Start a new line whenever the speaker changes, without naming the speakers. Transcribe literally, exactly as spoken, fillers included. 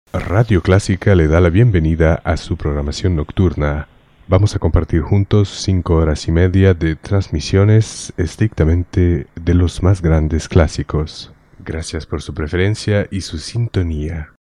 Radio Clásica le da la bienvenida a su programación nocturna. Vamos a compartir juntos cinco horas y media de transmisiones estrictamente de los más grandes clásicos. Gracias por su preferencia y su sintonía.